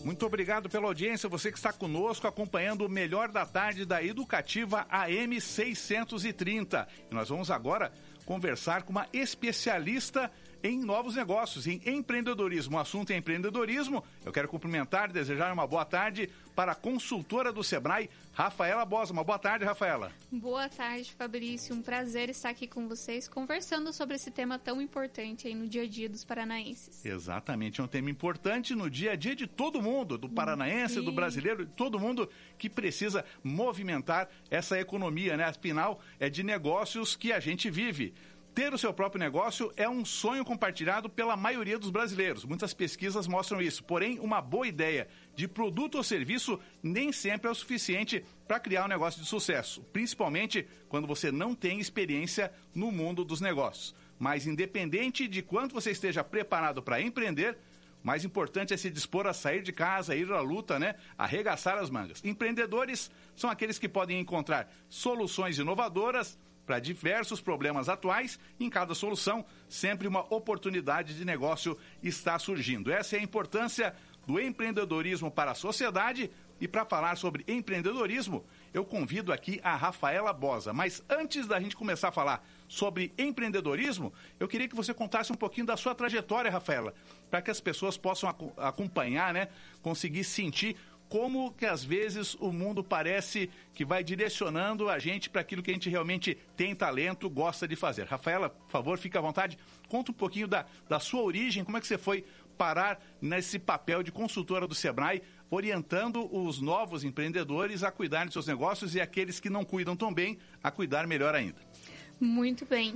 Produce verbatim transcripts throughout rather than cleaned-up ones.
Muito obrigado pela audiência, você que está conosco acompanhando o melhor da tarde da Educativa A M seiscentos e trinta. E nós vamos agora conversar com uma especialista em novos negócios, em empreendedorismo. O assunto é empreendedorismo. Eu quero cumprimentar e desejar uma boa tarde para a consultora do Sebrae, Rafaela Bosa. Uma boa tarde, Rafaela. Boa tarde, Fabrício. Um prazer estar aqui com vocês, conversando sobre esse tema tão importante aí no dia a dia dos paranaenses. Exatamente, é um tema importante no dia a dia de todo mundo, do paranaense, Sim. do brasileiro, de todo mundo que precisa movimentar essa economia, né? Afinal, é de negócios que a gente vive. Ter o seu próprio negócio é um sonho compartilhado pela maioria dos brasileiros. Muitas pesquisas mostram isso. Porém, uma boa ideia de produto ou serviço nem sempre é o suficiente para criar um negócio de sucesso, principalmente quando você não tem experiência no mundo dos negócios. Mas independente de quanto você esteja preparado para empreender, o mais importante é se dispor a sair de casa, ir à luta, né? Arregaçar as mangas. Empreendedores são aqueles que podem encontrar soluções inovadoras para diversos problemas atuais. Em cada solução, sempre uma oportunidade de negócio está surgindo. Essa é a importância do empreendedorismo para a sociedade. E para falar sobre empreendedorismo, eu convido aqui a Rafaela Bosa. Mas antes da gente começar a falar sobre empreendedorismo, eu queria que você contasse um pouquinho da sua trajetória, Rafaela, para que as pessoas possam ac- acompanhar, né? Conseguir sentir como que às vezes o mundo parece que vai direcionando a gente para aquilo que a gente realmente tem talento, gosta de fazer. Rafaela, por favor, fique à vontade. Conta um pouquinho da, da sua origem, como é que você foi parar nesse papel de consultora do Sebrae, orientando os novos empreendedores a cuidar de seus negócios e aqueles que não cuidam tão bem a cuidar melhor ainda. Muito bem.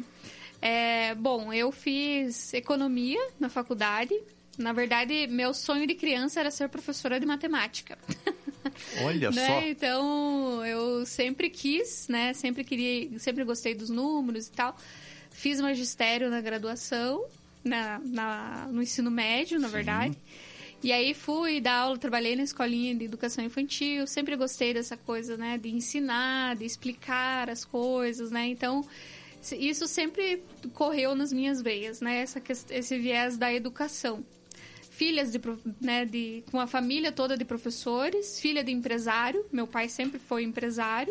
É, bom, eu fiz economia na faculdade. Na verdade, meu sonho de criança era ser professora de matemática. Olha né? só. Então, eu sempre quis, né? Sempre queria, sempre gostei dos números e tal. Fiz magistério na graduação, na, na, no ensino médio, na Sim. verdade. E aí fui dar aula, trabalhei na escolinha de educação infantil. Sempre gostei dessa coisa, né? De ensinar, de explicar as coisas, né? Então, isso sempre correu nas minhas veias, né? Essa, esse viés da educação. Filhas de, né, de, com a família toda de professores, filha de empresário, meu pai sempre foi empresário,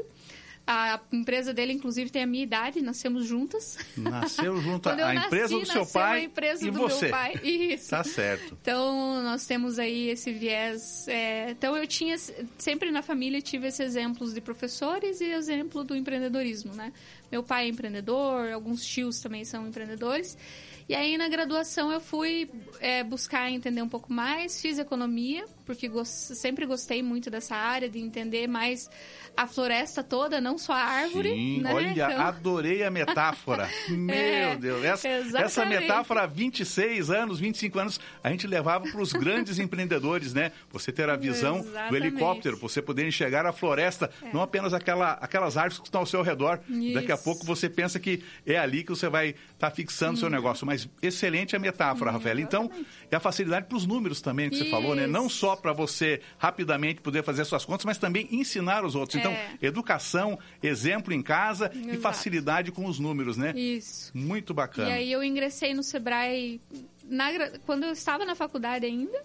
a empresa dele, inclusive, tem a minha idade, nascemos juntas. Nasceu junto a nasci, empresa do seu pai a empresa e do você. Meu pai. Isso. Tá certo. Então, nós temos aí esse viés. É, então, eu tinha, sempre na família, tive esses exemplos de professores e exemplo do empreendedorismo, né? Meu pai é empreendedor, alguns tios também são empreendedores. E aí, na graduação, eu fui é, buscar entender um pouco mais, fiz economia, porque gost... sempre gostei muito dessa área, de entender mais a floresta toda, não só a árvore. Sim, né? olha, então... adorei a metáfora. Meu é, Deus, essa, essa metáfora há vinte e seis anos, vinte e cinco anos, a gente levava para os grandes empreendedores, né? Você ter a visão Exatamente. do helicóptero, você poder enxergar a floresta, é. não apenas aquela, aquelas árvores que estão ao seu redor. Isso. Daqui a pouco você pensa que é ali que você vai estar tá fixando o hum. seu negócio. Mas excelente a metáfora, hum, Rafaela. Então, é a facilidade para os números também que Isso. você falou, né? Não só para você rapidamente poder fazer suas contas, mas também ensinar os outros. Então, é. educação, exemplo em casa Exato. E facilidade com os números, né? Isso. Muito bacana. E aí eu ingressei no Sebrae na, quando eu estava na faculdade ainda,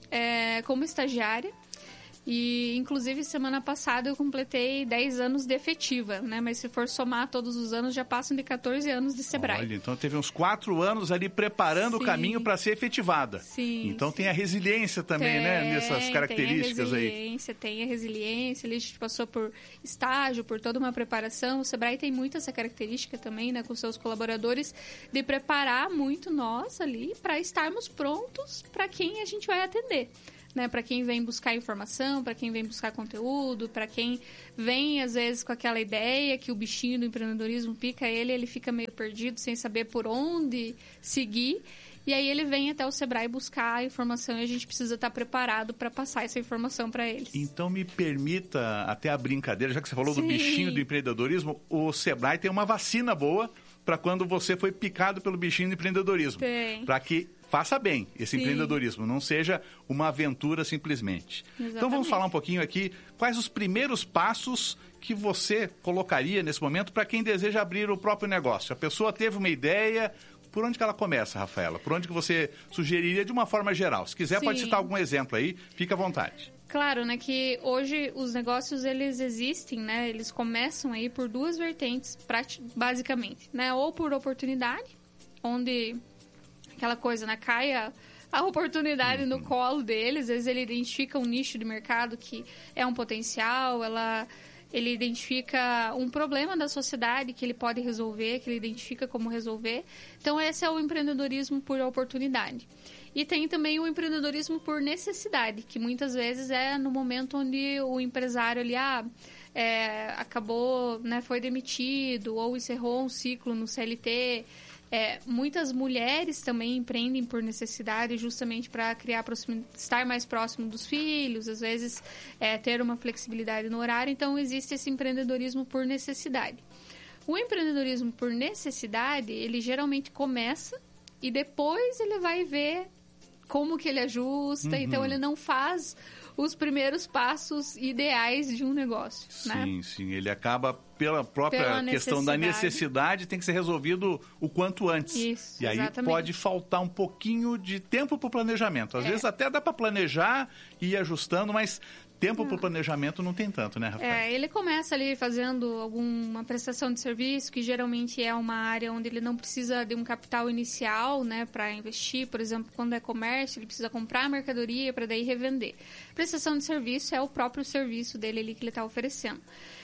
é, como estagiária. E, inclusive, semana passada eu completei dez anos de efetiva, né? Mas se for somar todos os anos, já passam de catorze anos de Sebrae. Olha, então teve uns quatro anos ali preparando Sim. o caminho para ser efetivada. Sim. Então sim. tem a resiliência também, tem, né? Nessas características tem a aí. resiliência, tem a resiliência. A gente passou por estágio, por toda uma preparação. O Sebrae tem muito essa característica também, né? Com seus colaboradores, de preparar muito nós ali para estarmos prontos para quem a gente vai atender. Né, para quem vem buscar informação, para quem vem buscar conteúdo, para quem vem, às vezes, com aquela ideia que o bichinho do empreendedorismo pica ele, ele fica meio perdido, sem saber por onde seguir. E aí ele vem até o Sebrae buscar a informação e a gente precisa estar preparado para passar essa informação para eles. Então me permita até a brincadeira, já que você falou Sim. do bichinho do empreendedorismo, o Sebrae tem uma vacina boa para quando você foi picado pelo bichinho do empreendedorismo. Tem. Para que faça bem esse Sim. empreendedorismo, não seja uma aventura simplesmente. Exatamente. Então vamos falar um pouquinho aqui, quais os primeiros passos que você colocaria nesse momento para quem deseja abrir o próprio negócio? A pessoa teve uma ideia, por onde que ela começa, Rafaela? Por onde que você sugeriria de uma forma geral? Se quiser, Sim. pode citar algum exemplo aí, fica à vontade. Claro, né, que hoje os negócios, eles existem, né, eles começam aí por duas vertentes, basicamente, né, ou por oportunidade, onde aquela coisa, né, cai a, a oportunidade uhum. no colo deles, às vezes ele identifica um nicho de mercado que é um potencial, ela, ele identifica um problema da sociedade que ele pode resolver, que ele identifica como resolver, então esse é o empreendedorismo por oportunidade. E tem também o empreendedorismo por necessidade, que muitas vezes é no momento onde o empresário ali, ah, é, acabou, né, foi demitido ou encerrou um ciclo no C L T. É, muitas mulheres também empreendem por necessidade, justamente para criar estar mais próximo dos filhos, às vezes é, ter uma flexibilidade no horário. Então, existe esse empreendedorismo por necessidade. O empreendedorismo por necessidade, ele geralmente começa e depois ele vai ver como que ele ajusta, uhum. então ele não faz os primeiros passos ideais de um negócio. Sim, né? sim, ele acaba pela própria pela questão da necessidade, tem que ser resolvido o quanto antes. Isso, e aí exatamente. pode faltar um pouquinho de tempo para o planejamento. Às é. vezes até dá para planejar e ir ajustando, mas tempo para o planejamento não tem tanto, né, Rafael? É, ele começa ali fazendo alguma prestação de serviço, que geralmente é uma área onde ele não precisa de um capital inicial, né, para investir. Por exemplo, quando é comércio, ele precisa comprar a mercadoria para daí revender. Prestação de serviço é o próprio serviço dele ali que ele está oferecendo.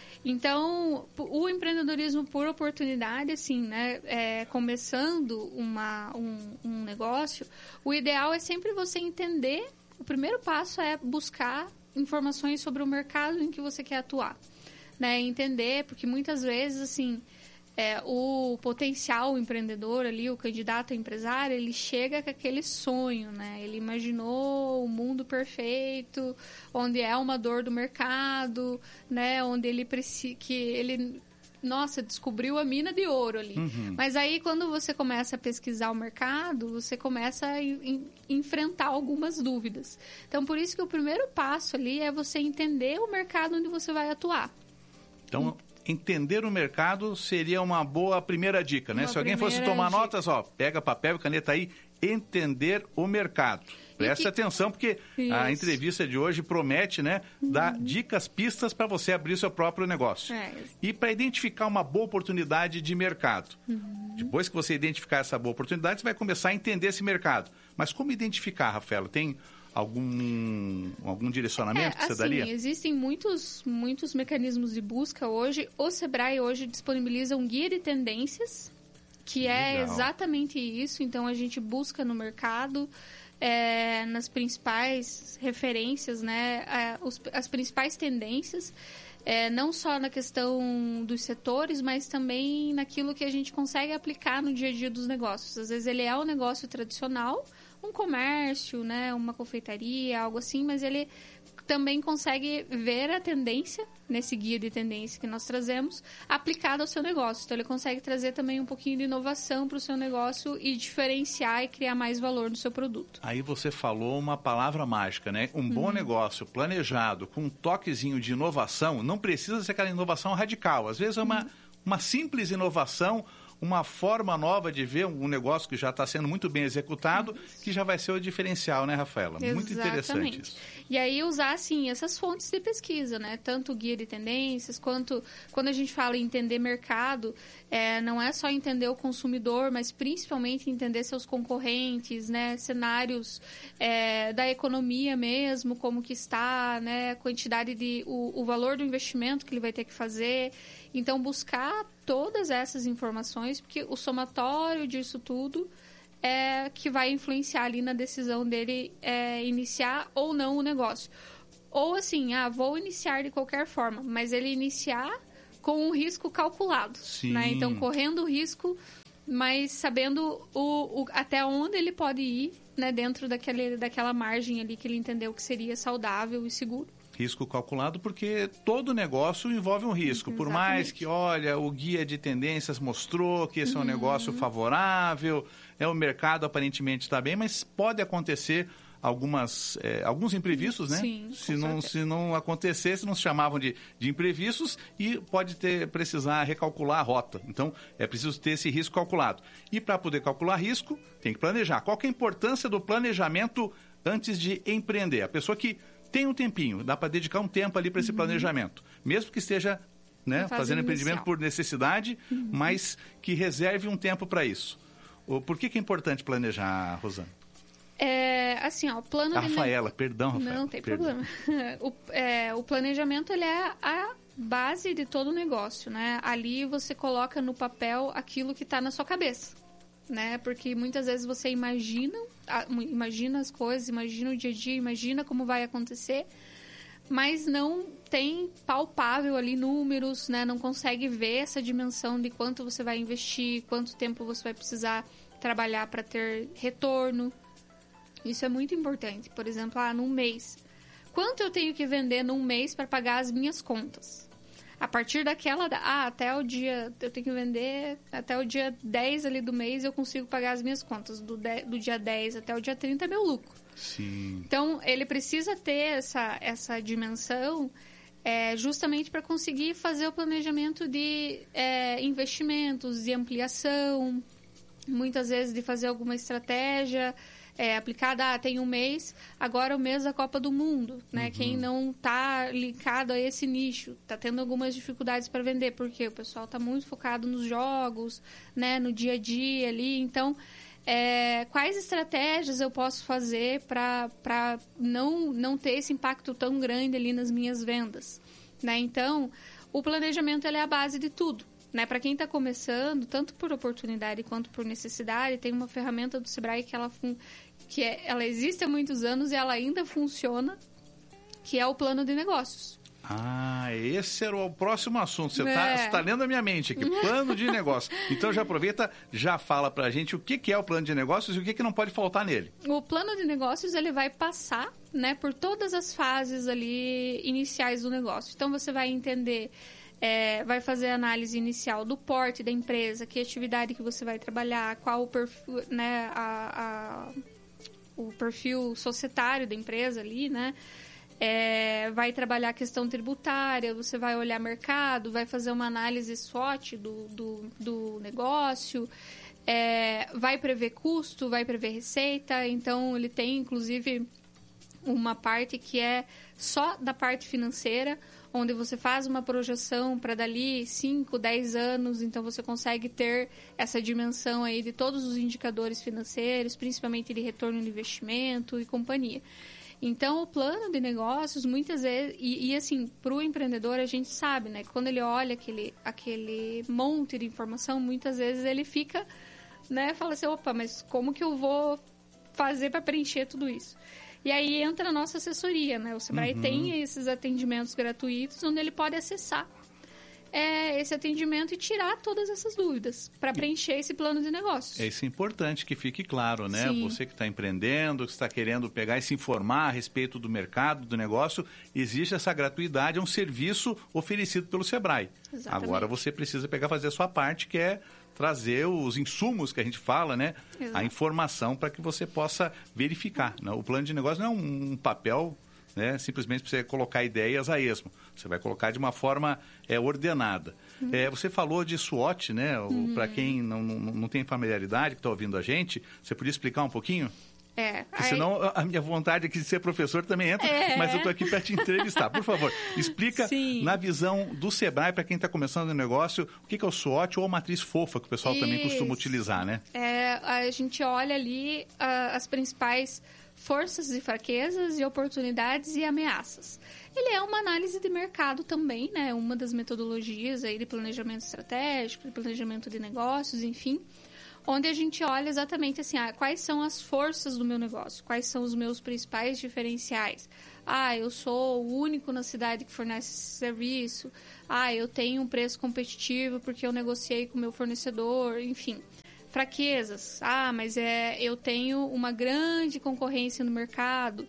Então, o empreendedorismo por oportunidade, assim, né, é, começando uma, um, um negócio, o ideal é sempre você entender, o primeiro passo é buscar informações sobre o mercado em que você quer atuar, né, entender, porque muitas vezes, assim, é, o potencial empreendedor ali, o candidato a empresário, ele chega com aquele sonho, né, ele imaginou o mundo perfeito, onde é uma dor do mercado, né, onde ele precisa, que ele, nossa, descobriu a mina de ouro ali. Uhum. Mas aí, quando você começa a pesquisar o mercado, você começa a em, enfrentar algumas dúvidas. Então, por isso que o primeiro passo ali é você entender o mercado onde você vai atuar. Então, entender o mercado seria uma boa primeira dica, né? Uma Se alguém fosse tomar dica. notas, ó, pega papel e caneta aí, entender o mercado. Preste que... atenção, porque Isso. a entrevista de hoje promete, né, uhum. dar dicas, pistas para você abrir seu próprio negócio. É. E para identificar uma boa oportunidade de mercado. Uhum. Depois que você identificar essa boa oportunidade, você vai começar a entender esse mercado. Mas como identificar, Rafaela? Tem algum, algum direcionamento é, que você assim, daria? Existem muitos, muitos mecanismos de busca hoje. O Sebrae hoje disponibiliza um guia de tendências, que Legal. é exatamente isso. Então, a gente busca no mercado... É, nas principais referências, né, é, os, as principais tendências, é, não só na questão dos setores, mas também naquilo que a gente consegue aplicar no dia a dia dos negócios. Às vezes ele é um negócio tradicional, um comércio, né, uma confeitaria, algo assim, mas ele também consegue ver a tendência, nesse guia de tendência que nós trazemos, aplicado ao seu negócio. Então, ele consegue trazer também um pouquinho de inovação para o seu negócio e diferenciar e criar mais valor no seu produto. Aí você falou uma palavra mágica, né? Um bom uhum. negócio planejado, com um toquezinho de inovação, não precisa ser aquela inovação radical. Às vezes é uma, uhum. uma simples inovação, uma forma nova de ver um negócio que já está sendo muito bem executado, que já vai ser o diferencial, né, Rafaela? Exatamente. Muito interessante isso. E aí usar, assim, essas fontes de pesquisa, né? Tanto o guia de tendências, quanto quando a gente fala em entender mercado, é, não é só entender o consumidor, mas principalmente entender seus concorrentes, né? Cenários é, da economia mesmo, como que está, né? A quantidade de... O, o valor do investimento que ele vai ter que fazer. Então, buscar todas essas informações, porque o somatório disso tudo é que vai influenciar ali na decisão dele é, iniciar ou não o negócio. Ou assim, ah, vou iniciar de qualquer forma, mas ele iniciar com um risco calculado. Sim. Né? Então, correndo o risco, mas sabendo o, o, até onde ele pode ir, né, dentro daquele, daquela margem ali que ele entendeu que seria saudável e seguro. Risco calculado, porque todo negócio envolve um risco. Exatamente. Por mais que, olha, o guia de tendências mostrou que esse uhum. é um negócio favorável, é, o mercado aparentemente está bem, mas pode acontecer algumas, é, alguns imprevistos, né? Sim, se, não, se não acontecesse, não se chamavam de, de imprevistos e pode ter, precisar recalcular a rota. Então, é preciso ter esse risco calculado. E para poder calcular risco, tem que planejar. Qual que é a importância do planejamento antes de empreender? A pessoa que tem um tempinho, dá para dedicar um tempo ali para esse uhum. planejamento. Mesmo que esteja né, fazendo empreendimento por necessidade, uhum. mas que reserve um tempo para isso. Por que, que é importante planejar, Rosana? É, assim, ó, o plano... A Rafaela, de... perdão, Rafaela. Não tem perdão. problema. o, é, o planejamento, ele é a base de todo o negócio, né? Ali você coloca no papel aquilo que está na sua cabeça, né? Porque muitas vezes você imagina, imagina as coisas, imagina o dia a dia, imagina como vai acontecer, mas não tem palpável ali números, né? Não consegue ver essa dimensão de quanto você vai investir, quanto tempo você vai precisar trabalhar para ter retorno. Isso é muito importante. Por exemplo, ah, num mês. Quanto eu tenho que vender num mês para pagar as minhas contas? A partir daquela... Ah, até o dia... Eu tenho que vender... Até o dia dez ali do mês eu consigo pagar as minhas contas. Do, de, do dia dez até o dia trinta é meu lucro. Sim. Então, ele precisa ter essa, essa dimensão é, justamente para conseguir fazer o planejamento de é, investimentos, de ampliação, muitas vezes de fazer alguma estratégia é, aplicada. Ah, tem um mês, agora é o mês da Copa do Mundo, né? Uhum. Quem não está linkado a esse nicho, está tendo algumas dificuldades para vender, porque o pessoal está muito focado nos jogos, né? No dia a dia ali, então... É, quais estratégias eu posso fazer para não, não ter esse impacto tão grande ali nas minhas vendas, né? Então, o planejamento ele é a base de tudo, né? Para quem está começando, tanto por oportunidade quanto por necessidade, tem uma ferramenta do Sebrae que ela, que é, ela existe há muitos anos e ela ainda funciona, que é o plano de negócios. Ah, esse era o próximo assunto. Você está é. tá lendo a minha mente aqui. Plano de negócio. Então já aproveita, já fala pra gente o que, que é o plano de negócios e o que, que não pode faltar nele. O plano de negócios, ele vai passar, né, por todas as fases ali iniciais do negócio. Então você vai entender, é, vai fazer a análise inicial do porte da empresa, que atividade que você vai trabalhar, qual o perfil, né, a, a, o perfil societário da empresa ali, né? É, vai trabalhar a questão tributária, você vai olhar mercado, vai fazer uma análise SWOT do, do, do negócio, é, vai prever custo, vai prever receita. Então, ele tem, inclusive, uma parte que é só da parte financeira, onde você faz uma projeção para dali cinco, dez anos, então você consegue ter essa dimensão aí de todos os indicadores financeiros, principalmente de retorno de investimento e companhia. Então, o plano de negócios, muitas vezes... E, e assim, para o empreendedor, a gente sabe, né? Quando ele olha aquele, aquele monte de informação, muitas vezes ele fica, né? Fala assim, opa, mas como que eu vou fazer para preencher tudo isso? E aí entra a nossa assessoria, né? O Sebrae uhum. tem esses atendimentos gratuitos, onde ele pode acessar é, esse atendimento e tirar todas essas dúvidas para preencher esse plano de negócios. É isso, é importante que fique claro, né? Sim. Você que está empreendendo, que está querendo pegar e se informar a respeito do mercado, do negócio, existe essa gratuidade, é um serviço oferecido pelo Sebrae. Exatamente. Agora você precisa pegar e fazer a sua parte, que é trazer os insumos que a gente fala, né? Exato. A informação para que você possa verificar. Né? O plano de negócio não é um papel... Né? Simplesmente para você colocar ideias a esmo. Você vai colocar de uma forma é, ordenada. Uhum. É, você falou de SWOT, né? Uhum. Para quem não, não, não tem familiaridade, que está ouvindo a gente, você podia explicar um pouquinho? É. Porque senão a minha vontade aqui de ser professor também entra, é. mas eu estou aqui para te entrevistar. Por favor, explica Sim. na visão do Sebrae, para quem está começando o negócio, o que, que é o SWOT ou a matriz fofa, que o pessoal Isso. também costuma utilizar, né? É, a gente olha ali uh, as principais forças e fraquezas e oportunidades e ameaças. Ele é uma análise de mercado também, né? Uma das metodologias aí de planejamento estratégico, de planejamento de negócios, enfim, onde a gente olha exatamente assim, ah, quais são as forças do meu negócio, quais são os meus principais diferenciais. Ah, eu sou o único na cidade que fornece esse serviço. Ah, eu tenho um preço competitivo porque eu negociei com o meu fornecedor, enfim. Fraquezas. Ah, mas é, eu tenho uma grande concorrência no mercado.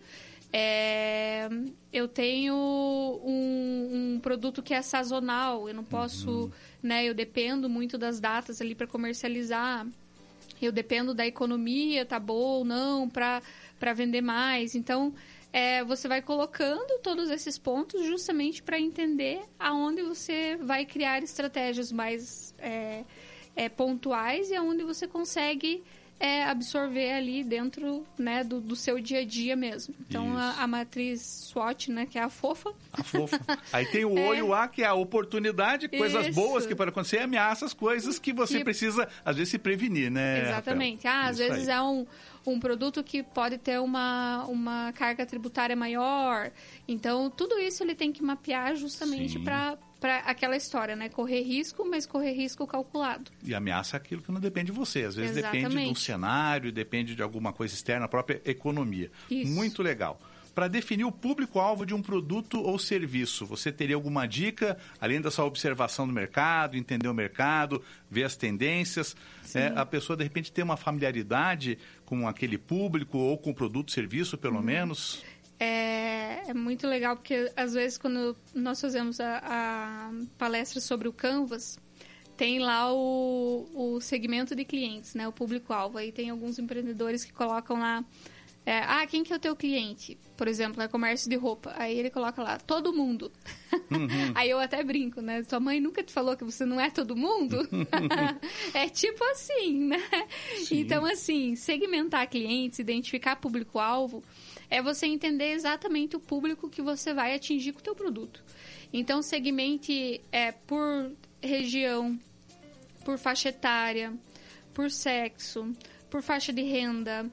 É, eu tenho um, um produto que é sazonal. Eu não posso, uhum. né? Eu dependo muito das datas ali para comercializar. Eu dependo da economia, tá boa ou não, para para vender mais. Então, é, você vai colocando todos esses pontos justamente para entender aonde você vai criar estratégias mais é, é, pontuais e aonde você consegue é, absorver ali dentro, né, do, do seu dia a dia mesmo. Então, a, a matriz SWOT, né, que é a fofa. A fofa. Aí tem o olho A, que é a oportunidade, coisas Isso. boas que podem acontecer, e ameaças, coisas que você que... precisa, às vezes, se prevenir, né, Exatamente. Rafael? Ah, às Isso vezes aí. é um, um produto que pode ter uma, uma carga tributária maior. Então, tudo isso ele tem que mapear justamente para para aquela história, né? Correr risco, mas correr risco calculado. E ameaça é aquilo que não depende de você. Às vezes Exatamente. depende de um cenário, depende de alguma coisa externa, a própria economia. Isso. Muito legal. Para definir o público-alvo de um produto ou serviço, você teria alguma dica, além da sua observação do mercado, entender o mercado, ver as tendências? É, a pessoa, de repente, tem uma familiaridade com aquele público ou com o produto ou serviço, pelo hum. menos? É, é muito legal, porque às vezes quando nós fazemos a, a palestra sobre o Canvas, tem lá o, o segmento de clientes, né, o público-alvo. Aí tem alguns empreendedores que colocam lá, é, ah, quem que é o teu cliente? Por exemplo, é comércio de roupa. Aí ele coloca lá, todo mundo. Uhum. Aí eu até brinco, né? Sua mãe nunca te falou que você não é todo mundo? É tipo assim, né? Sim. Então, assim, segmentar clientes, identificar público-alvo, é você entender exatamente o público que você vai atingir com o teu produto. Então, segmente é, por região, por faixa etária, por sexo, por faixa de renda,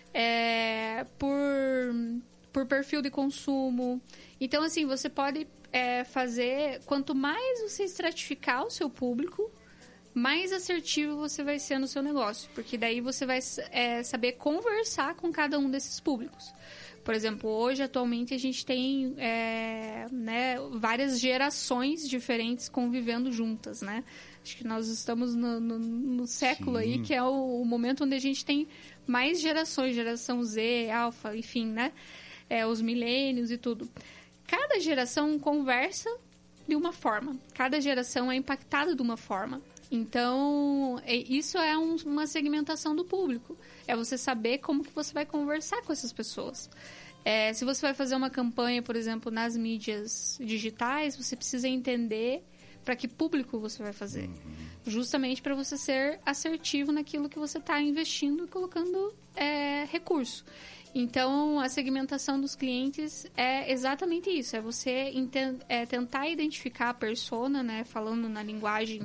é, por, por perfil de consumo. Então, assim, você pode é, fazer... Quanto mais você estratificar o seu público, mais assertivo você vai ser no seu negócio. Porque daí você vai é, saber conversar com cada um desses públicos. Por exemplo, hoje, atualmente, a gente tem é, né, várias gerações diferentes convivendo juntas, né? Acho que nós estamos no, no, no século Sim. aí, que é o, o momento onde a gente tem mais gerações, geração Z, alfa, enfim, né? É, os milênios e tudo. Cada geração conversa de uma forma. Cada geração é impactada de uma forma. Então, isso é um, uma segmentação do público. É você saber como que você vai conversar com essas pessoas. É, se você vai fazer uma campanha, por exemplo, nas mídias digitais, você precisa entender para que público você vai fazer. Uhum. Justamente para você ser assertivo naquilo que você está investindo e colocando é, recurso. Então, a segmentação dos clientes é exatamente isso. É você inten- é tentar identificar a persona, né? Falando na linguagem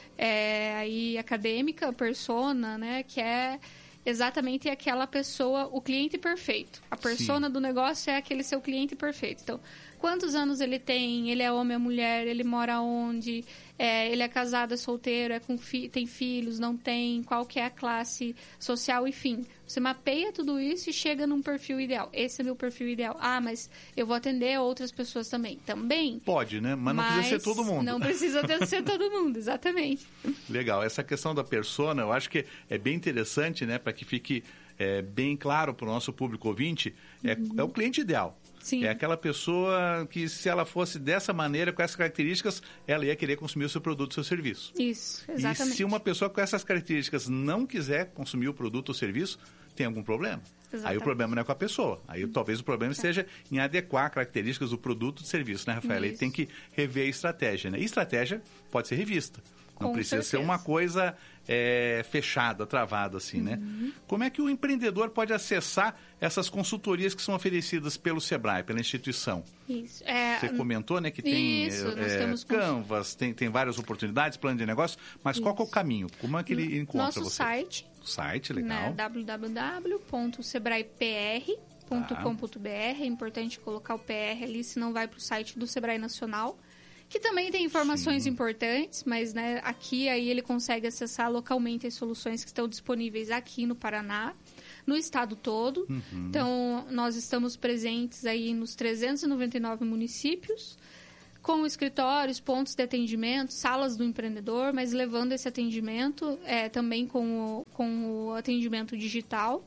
é, aí, acadêmica, a persona, né? Que é exatamente aquela pessoa, o cliente perfeito. A persona Sim. do negócio é aquele seu cliente perfeito. Então, quantos anos ele tem? Ele é homem ou mulher? Ele mora onde? É, ele é casado, é solteiro? É com fi- tem filhos? Não tem? Qual que é a classe social? Enfim, você mapeia tudo isso e chega num perfil ideal. Esse é meu perfil ideal. Ah, mas eu vou atender outras pessoas também. Também. Pode, né? Mas não mas precisa ser todo mundo. Não precisa ter, ser todo mundo, exatamente. Legal. Essa questão da persona, eu acho que é bem interessante, né? Para que fique é, bem claro para o nosso público ouvinte, é, uhum. é o cliente ideal. Sim. É aquela pessoa que, se ela fosse dessa maneira, com essas características, ela ia querer consumir o seu produto, o seu serviço. Isso, exatamente. E se uma pessoa com essas características não quiser consumir o produto ou serviço, tem algum problema. Exatamente. Aí o problema não é com a pessoa. Aí hum. talvez o problema tá. esteja em adequar características do produto ou do serviço, né, Rafaela? Aí tem que rever a estratégia, né? E estratégia pode ser revista. Não Com precisa certeza. ser uma coisa é, fechada, travada, assim, uhum. né? Como é que o empreendedor pode acessar essas consultorias que são oferecidas pelo Sebrae, pela instituição? Isso. É, Você comentou, né, que tem isso, é, nós temos Canvas, tem, tem várias oportunidades, plano de negócio, mas isso. qual que é o caminho? Como é que ele encontra Nosso você? site. Site, legal. Né, w w w ponto sebrae p r ponto com ponto b r. É importante colocar o P R ali, senão vai para o site do Sebrae Nacional. Que também tem informações Sim. importantes, mas né, aqui aí ele consegue acessar localmente as soluções que estão disponíveis aqui no Paraná, no estado todo. Uhum. Então, nós estamos presentes aí nos trezentos e noventa e nove municípios, com escritórios, pontos de atendimento, salas do empreendedor, mas levando esse atendimento é, também com o, com o atendimento digital.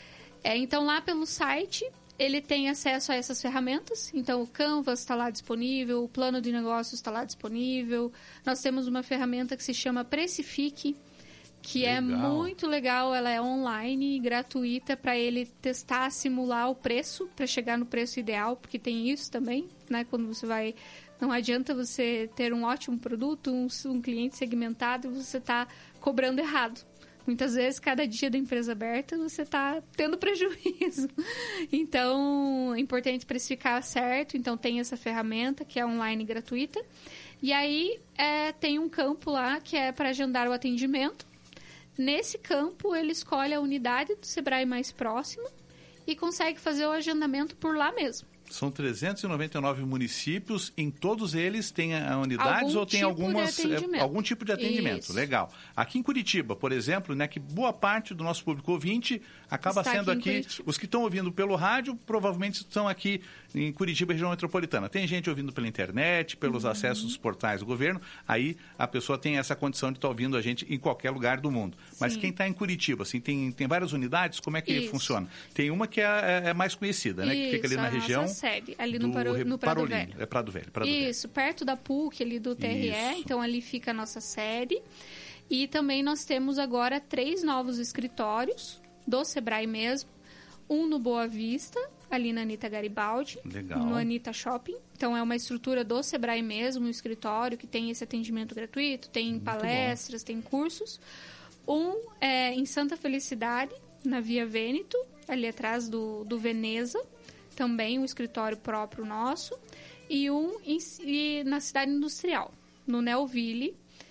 É, então, lá pelo site... ele tem acesso a essas ferramentas, então o Canvas está lá disponível, o plano de negócios está lá disponível, nós temos uma ferramenta que se chama Precifique, que legal. É muito legal. Ela é online e gratuita para ele testar, simular o preço, para chegar no preço ideal, porque tem isso também, né? Quando você vai... Não adianta você ter um ótimo produto, um, um cliente segmentado e você está cobrando errado. Muitas vezes, cada dia da empresa aberta, você está tendo prejuízo. Então, é importante precificar certo. Então, tem essa ferramenta que é online gratuita. E aí, é, tem um campo lá que é para agendar o atendimento. Nesse campo, ele escolhe a unidade do Sebrae mais próxima e consegue fazer o agendamento por lá mesmo. São trezentos e noventa e nove municípios, em todos eles tem unidades algum ou tem tipo algumas, é, algum tipo de atendimento? Isso. Legal. Aqui em Curitiba, por exemplo, né, que boa parte do nosso público ouvinte acaba Está sendo aqui, aqui os que estão ouvindo pelo rádio, provavelmente estão aqui em Curitiba, região metropolitana. Tem gente ouvindo pela internet, pelos uhum. acessos dos portais do governo, aí a pessoa tem essa condição de estar ouvindo a gente em qualquer lugar do mundo. Sim. Mas quem está em Curitiba, assim, tem, tem várias unidades, como é que Isso. funciona? Tem uma que é, é mais conhecida, né, Isso, que fica ali na região... sede, ali no, Paro, no Prado Parolino. Velho. É Prado Velho. Prado Isso, Velho. perto da P U C, ali do T R E, Isso. Então ali fica a nossa sede. E também nós temos agora três novos escritórios do Sebrae mesmo. Um no Boa Vista, ali na Anitta Garibaldi, Legal. No Anitta Shopping. Então é uma estrutura do Sebrae mesmo, um escritório que tem esse atendimento gratuito, tem Muito palestras, bom. Tem cursos. Um é em Santa Felicidade, na Via Vêneto, ali atrás do, do Veneza. Também um escritório próprio nosso, e um em, e na cidade industrial, no Neoville,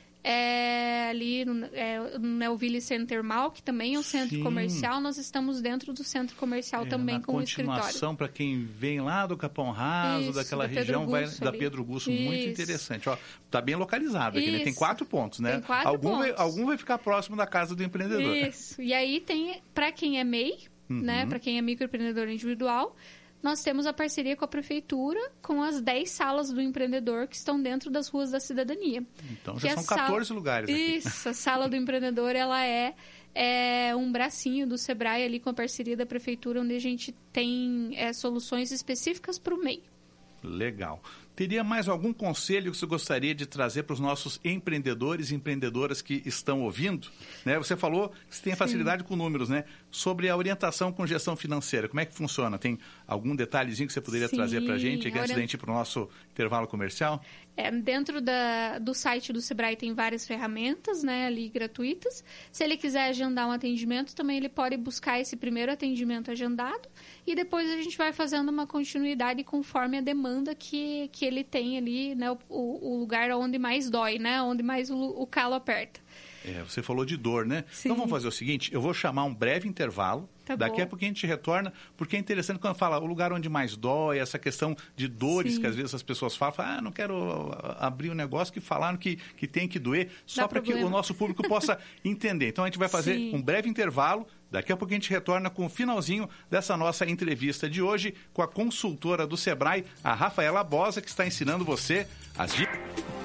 é, ali no, é, no Neoville Center Mall, que também é um Sim. centro comercial, nós estamos dentro do centro comercial é, também com o escritório. Continuação, para quem vem lá do Capão Raso, Isso, daquela da região, vai, Gusso, da ali. Pedro Gusso, Isso. muito interessante. Está bem localizado aqui, né? Tem quatro pontos, né? Tem quatro algum pontos. Vai, algum vai ficar próximo da casa do empreendedor. Isso, e aí tem, para quem é M E I, uhum. né? Para quem é microempreendedor individual, nós temos a parceria com a Prefeitura, com as dez salas do empreendedor que estão dentro das ruas da cidadania. Então, já são catorze sala... lugares aqui. Isso, a sala do empreendedor, ela é, é um bracinho do Sebrae ali com a parceria da Prefeitura, onde a gente tem é, soluções específicas para o M E I. Legal. Teria mais algum conselho que você gostaria de trazer para os nossos empreendedores e empreendedoras que estão ouvindo? Né? Você falou que você tem facilidade Sim. com números, né? Sobre a orientação com gestão financeira. Como é que funciona? Tem algum detalhezinho que você poderia Sim, trazer para a gente aqui, antes orient... da gente ir para o nosso intervalo comercial? É, dentro da, do site do Sebrae tem várias ferramentas, né, ali gratuitas. Se ele quiser agendar um atendimento, também ele pode buscar esse primeiro atendimento agendado e depois a gente vai fazendo uma continuidade conforme a demanda que, que ele tem ali, né, o, o lugar onde mais dói, né, onde mais o, o calo aperta. É, você falou de dor, né? Sim. Então vamos fazer o seguinte, eu vou chamar um breve intervalo, tá daqui bom. A pouco a gente retorna, porque é interessante quando fala o lugar onde mais dói, essa questão de dores Sim. que às vezes as pessoas falam, falam, ah, não quero abrir um negócio que falaram que, que tem que doer, só para que o nosso público possa entender. Então a gente vai fazer Sim. um breve intervalo, daqui a pouco a gente retorna com o finalzinho dessa nossa entrevista de hoje com a consultora do Sebrae, a Rafaela Bosa, que está ensinando você as dicas.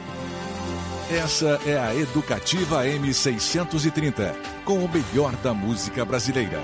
Essa é a Educativa M seiscentos e trinta, com o melhor da música brasileira.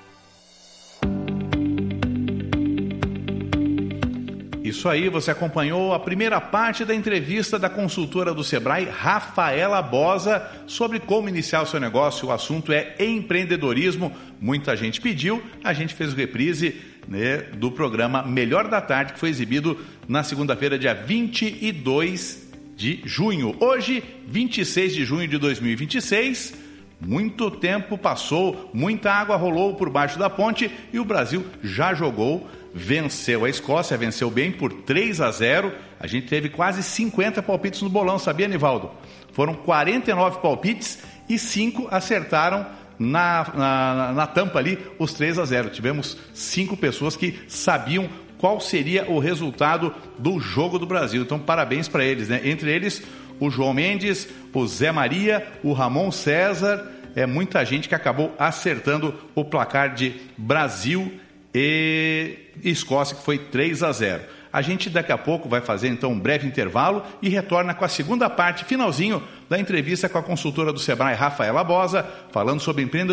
Isso aí, você acompanhou a primeira parte da entrevista da consultora do Sebrae, Rafaela Bosa, sobre como iniciar o seu negócio. O assunto é empreendedorismo. Muita gente pediu, a gente fez o reprise, né, do programa Melhor da Tarde, que foi exibido na segunda-feira, dia vinte e dois de junho. Hoje, vinte e seis de junho de dois mil e vinte e seis, muito tempo passou, muita água rolou por baixo da ponte e o Brasil já jogou, venceu a Escócia, venceu bem por três a zero. A gente teve quase cinquenta palpites no bolão, sabia, Nivaldo? Foram quarenta e nove palpites e cinco acertaram na, na, na tampa ali, os três a zero. Tivemos cinco pessoas que sabiam qual seria o resultado do jogo do Brasil. Então, parabéns para eles, né? Entre eles, o João Mendes, o Zé Maria, o Ramon César. É muita gente que acabou acertando o placar de Brasil e Escócia, que foi três a zero. A gente daqui a pouco vai fazer então um breve intervalo e retorna com a segunda parte, finalzinho da entrevista com a consultora do Sebrae, Rafaela Bosa, falando sobre empreendedorismo.